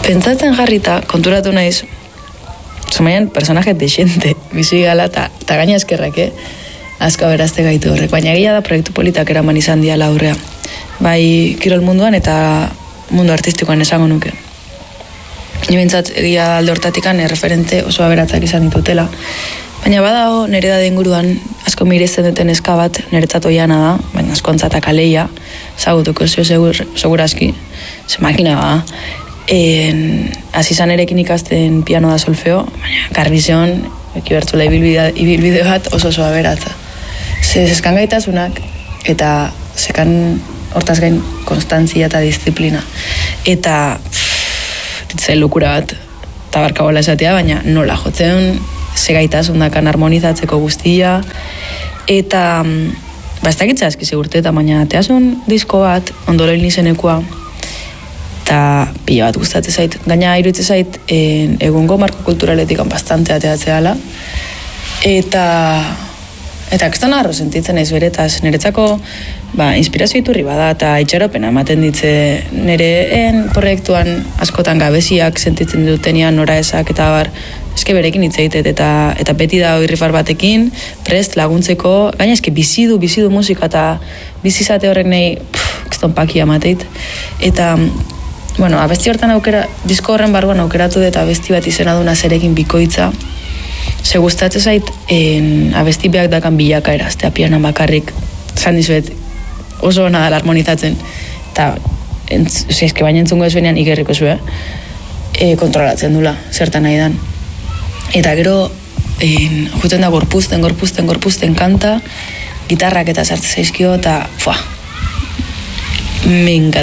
Pentsatzen jarrita, konturatu naiz, zumaian personaje dexente, bizi gala, eta gaina eskerrak, asko berazte gaitu horrek, baina egia da proiektu politak eraman izan diala aurrea. Bai kirol munduan eta mundu artistikoan esango nuke. Bintzat egia alde hortatikan referente oso aberatzak izan ditutela. Baina badago nire da inguruan asko mirezen duten eska bat, niretzat oiana da, baina askontzatak aleia, zagutuko segurazki, ze makina ba. Hasi izan erekin ikasten piano da solfeo, baina garbizion, ekibertzula ibilbide bat oso aberatza. Zeskan gaitasunak eta zekan hortaz gain konstantzia eta disiplina. Eta ditzen lukura bat, tabarkabola esatea, baina nola jotzen, ze gaitasun dakan harmonizatzeko guztia, eta ez dakitza aski segurte, eta baina teasun disko bat, ondoroin izenekua, eta pila bat gustatzen zait. Gaina iruditzen zait egungo marko kulturaletik bastante ateatzea ala, eta kestan arro sentitzen naiz beretaz, niretzako inspirazio iturri bada eta itxaropena ematen ditze nireen proiektuan askotan gabeziak sentitzen dutenian nora esak eta bar, eske berekin hitz egiten eta beti da irrifar batekin, prest laguntzeko, gaina eske bizidu musika eta bizizate horrek nahi keston pakia mateit. Eta, bueno, abesti hortan disko horren barruan aukeratu dut abesti bat izena duna zerekin bikoitza, ze gustatzen zait abesti behak dakan bilakaera, aztea pianan bakarrik, zan dizuet, oso hona dala harmonizatzen, eta eske baina entzungo ezuenean ikerriko zu, kontrolatzen dula, zertan nahi dan. Eta gero, juten da gorpuzten kanta, gitarrak eta sartzen zaizkio, eta me encanta.